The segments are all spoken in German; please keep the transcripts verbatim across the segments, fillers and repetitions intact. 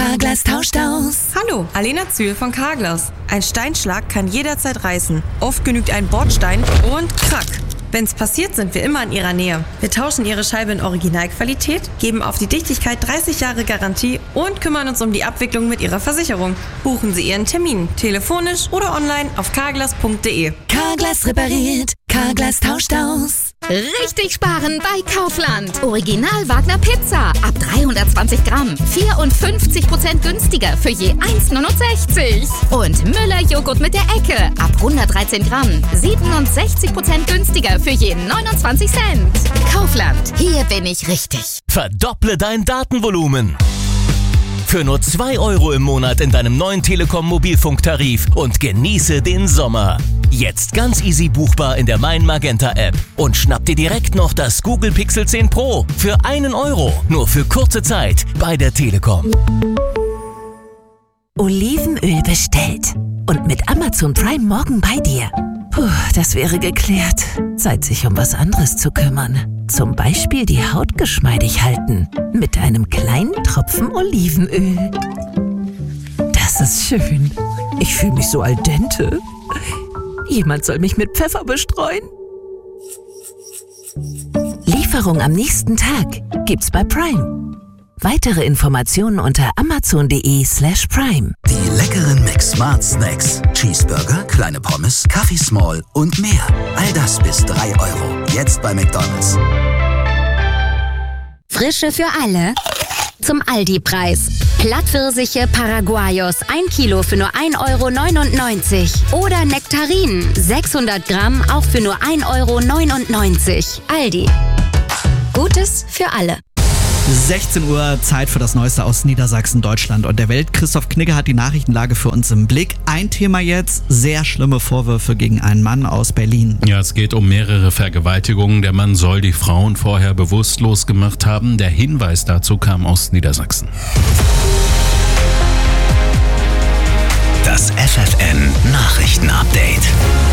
Carglass tauscht aus. Hallo, Alena Zühl von Carglass. Ein Steinschlag kann jederzeit reißen. Oft genügt ein Bordstein und krack. Wenn's passiert, sind wir immer in Ihrer Nähe. Wir tauschen Ihre Scheibe in Originalqualität, geben auf die Dichtigkeit dreißig Jahre Garantie und kümmern uns um die Abwicklung mit Ihrer Versicherung. Buchen Sie Ihren Termin, telefonisch oder online auf carglass punkt de. Carglass repariert, Carglass tauscht aus. Richtig sparen bei Kaufland. Original Wagner Pizza ab dreihundertzwanzig Gramm. vierundfünfzig Prozent günstiger für je eins Komma neunundsechzig. Und Müller Joghurt mit der Ecke ab hundertdreizehn Gramm. siebenundsechzig Prozent günstiger für je neunundzwanzig Cent. Kaufland, hier bin ich richtig. Verdopple dein Datenvolumen. Für nur zwei Euro im Monat in deinem neuen Telekom-Mobilfunktarif und genieße den Sommer. Jetzt ganz easy buchbar in der Mein Magenta App. Und schnapp dir direkt noch das Google Pixel zehn Pro für einen Euro. Nur für kurze Zeit bei der Telekom. Olivenöl bestellt. Und mit Amazon Prime morgen bei dir. Puh, das wäre geklärt. Zeit, sich um was anderes zu kümmern. Zum Beispiel die Haut geschmeidig halten. Mit einem kleinen Tropfen Olivenöl. Das ist schön. Ich fühle mich so al dente. Jemand soll mich mit Pfeffer bestreuen. Lieferung am nächsten Tag gibt's bei Prime. Weitere Informationen unter amazon.de slash prime. Die leckeren McSmart Snacks. Cheeseburger, kleine Pommes, Kaffee Small und mehr. All das bis drei Euro. Jetzt bei McDonald's. Frische für alle. Zum Aldi-Preis. Plattpfirsiche Paraguayos, ein Kilo für nur ein Euro neunundneunzig. Oder Nektarinen, sechshundert Gramm, auch für nur ein Euro neunundneunzig. Aldi. Gutes für alle. sechzehn Uhr, Zeit für das Neueste aus Niedersachsen, Deutschland und der Welt. Christoph Knigge hat die Nachrichtenlage für uns im Blick. Ein Thema jetzt, sehr schlimme Vorwürfe gegen einen Mann aus Berlin. Ja, es geht um mehrere Vergewaltigungen. Der Mann soll die Frauen vorher bewusstlos gemacht haben. Der Hinweis dazu kam aus Niedersachsen. Das F F N Nachrichtenupdate.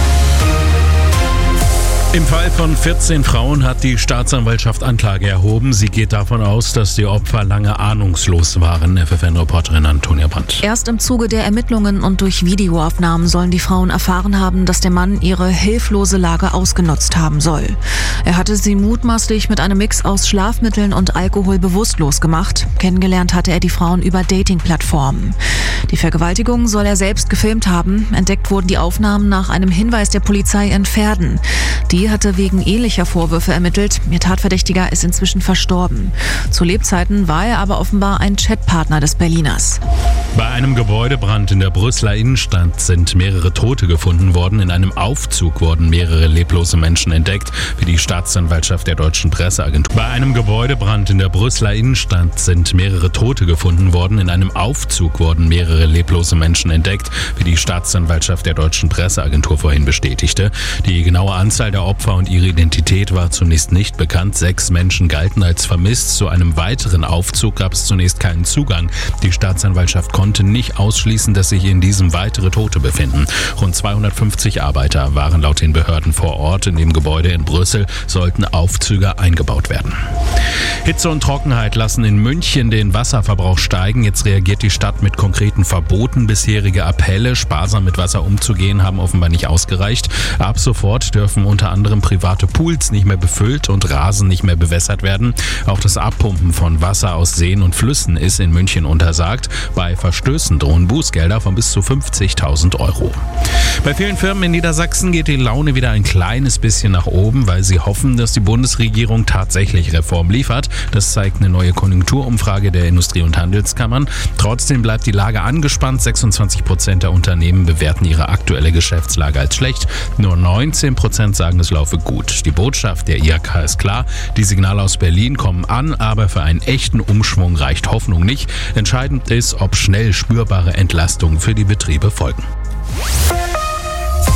Im Fall von vierzehn Frauen hat die Staatsanwaltschaft Anklage erhoben. Sie geht davon aus, dass die Opfer lange ahnungslos waren. F F N-Reporterin Antonia Brandt. Erst im Zuge der Ermittlungen und durch Videoaufnahmen sollen die Frauen erfahren haben, dass der Mann ihre hilflose Lage ausgenutzt haben soll. Er hatte sie mutmaßlich mit einem Mix aus Schlafmitteln und Alkohol bewusstlos gemacht. Kennengelernt hatte er die Frauen über Dating-Plattformen. Die Vergewaltigung soll er selbst gefilmt haben. Entdeckt wurden die Aufnahmen nach einem Hinweis der Polizei in Verden. Die hatte wegen ähnlicher Vorwürfe ermittelt. Ihr Tatverdächtiger ist inzwischen verstorben. Zu Lebzeiten war er aber offenbar ein Chatpartner des Berliners. Bei einem Gebäudebrand in der Brüsseler Innenstadt sind mehrere Tote gefunden worden. In einem Aufzug wurden mehrere leblose Menschen entdeckt, wie die Staatsanwaltschaft der Deutschen Presseagentur. Bei einem Gebäudebrand in der Brüsseler Innenstadt sind mehrere Tote gefunden worden. In einem Aufzug wurden mehrere leblose Menschen entdeckt, wie die Staatsanwaltschaft der Deutschen Presseagentur vorhin bestätigte. Die genaue Anzahl der Opfer und ihre Identität war zunächst nicht bekannt. Sechs Menschen galten als vermisst. Zu einem weiteren Aufzug gab es zunächst keinen Zugang. Die Staatsanwaltschaft konnte nicht ausschließen, dass sich in diesem weitere Tote befinden. Rund zweihundertfünfzig Arbeiter waren laut den Behörden vor Ort. In dem Gebäude in Brüssel sollten Aufzüge eingebaut werden. Hitze und Trockenheit lassen in München den Wasserverbrauch steigen. Jetzt reagiert die Stadt mit konkreten Verboten. Bisherige Appelle, sparsam mit Wasser umzugehen, haben offenbar nicht ausgereicht. Ab sofort dürfen unter anderem private Pools nicht mehr befüllt und Rasen nicht mehr bewässert werden. Auch das Abpumpen von Wasser aus Seen und Flüssen ist in München untersagt. Bei Verstößen drohen Bußgelder von bis zu fünfzigtausend Euro. Bei vielen Firmen in Niedersachsen geht die Laune wieder ein kleines bisschen nach oben, weil sie hoffen, dass die Bundesregierung tatsächlich Reform liefert. Das zeigt eine neue Konjunkturumfrage der Industrie- und Handelskammern. Trotzdem bleibt die Lage angespannt. sechsundzwanzig Prozent der Unternehmen bewerten ihre aktuelle Geschäftslage als schlecht. Nur neunzehn Prozent sagen, es laufe gut. Die Botschaft der I H K ist klar. Die Signale aus Berlin kommen an, aber für einen echten Umschwung reicht Hoffnung nicht. Entscheidend ist, ob schnell spürbare Entlastungen für die Betriebe folgen. Das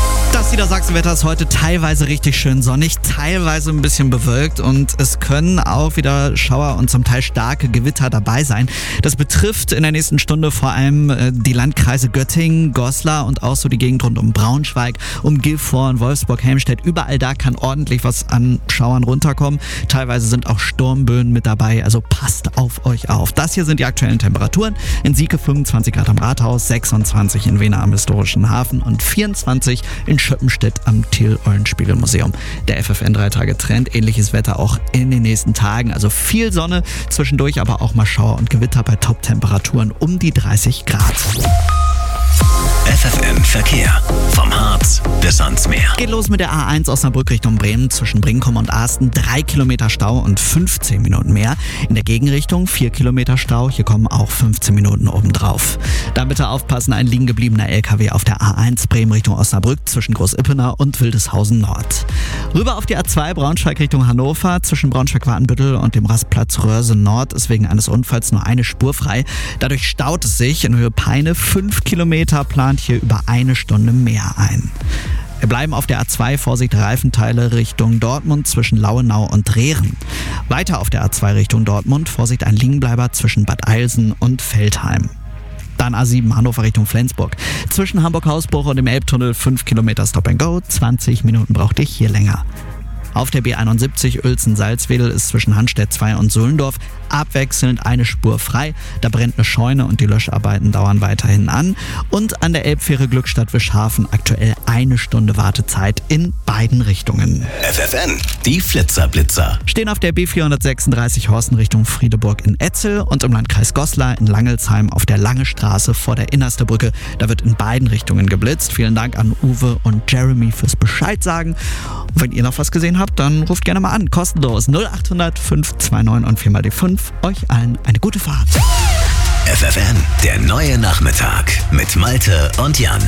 Das Niedersachsenwetter ist heute teilweise richtig schön sonnig, teilweise ein bisschen bewölkt und es können auch wieder Schauer und zum Teil starke Gewitter dabei sein. Das betrifft in der nächsten Stunde vor allem äh, die Landkreise Göttingen, Goslar und auch so die Gegend rund um Braunschweig, um Gifhorn, Wolfsburg, Helmstedt. Überall da kann ordentlich was an Schauern runterkommen. Teilweise sind auch Sturmböen mit dabei, also passt auf euch auf. Das hier sind die aktuellen Temperaturen. In Sieke fünfundzwanzig Grad am Rathaus, sechsundzwanzig in Wena am Historischen Hafen und vierundzwanzig in Schöppenstedt am Till-Eulenspiegel-Museum. Der F F N drei Tage Trend, ähnliches Wetter auch in den nächsten Tagen. Also viel Sonne, zwischendurch aber auch mal Schauer und Gewitter bei Top-Temperaturen um die dreißig Grad. F F N Verkehr. Vom Harz bis ans Meer. Geht los mit der A eins Osnabrück Richtung Bremen zwischen Brinkum und Asten. Drei Kilometer Stau und fünfzehn Minuten mehr. In der Gegenrichtung vier Kilometer Stau. Hier kommen auch fünfzehn Minuten obendrauf. Dann bitte aufpassen, ein liegen gebliebener L K W auf der A eins Bremen Richtung Osnabrück zwischen Groß-Ippener und Wildeshausen Nord. Rüber auf die A zwei Braunschweig Richtung Hannover. Zwischen Braunschweig-Watenbüttel und dem Rastplatz Röhrse Nord ist wegen eines Unfalls nur eine Spur frei. Dadurch staut es sich in Höhe Peine. Fünf Kilometer plant hier über eine Stunde mehr ein. Wir bleiben auf der A zwei, Vorsicht Reifenteile Richtung Dortmund zwischen Lauenau und Rehren. Weiter auf der A zwei Richtung Dortmund, Vorsicht ein Liegenbleiber zwischen Bad Eilsen und Veltheim. Dann A sieben Hannover Richtung Flensburg. Zwischen Hamburg-Hausbruch und dem Elbtunnel fünf Kilometer Stop and Go, zwanzig Minuten braucht dich hier länger. Auf der B einundsiebzig Uelzen-Salzwedel ist zwischen Hanstedt zwei und Sullendorf abwechselnd eine Spur frei. Da brennt eine Scheune und die Löscharbeiten dauern weiterhin an. Und an der Elbfähre Glückstadt-Wischhafen aktuell eine Stunde Wartezeit in beiden Richtungen. F F N, die Flitzer-Blitzer. Stehen auf der B vierhundertsechsunddreißig Horsten Richtung Friedeburg in Etzel und im Landkreis Goslar in Langelsheim auf der Lange Straße vor der Innerste Brücke. Da wird in beiden Richtungen geblitzt. Vielen Dank an Uwe und Jeremy fürs Bescheid sagen. Und wenn ihr noch was gesehen habt, dann ruft gerne mal an. Kostenlos null acht hundert fünf zwei neun und vier mal die fünf. Euch allen eine gute Fahrt. F F N, der neue Nachmittag mit Malte und Jan.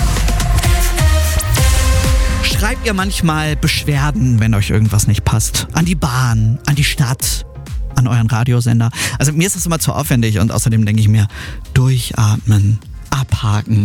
Schreibt ihr manchmal Beschwerden, wenn euch irgendwas nicht passt? An die Bahn, an die Stadt, an euren Radiosender? Also mir ist das immer zu aufwendig und außerdem denke ich mir, durchatmen, abhaken.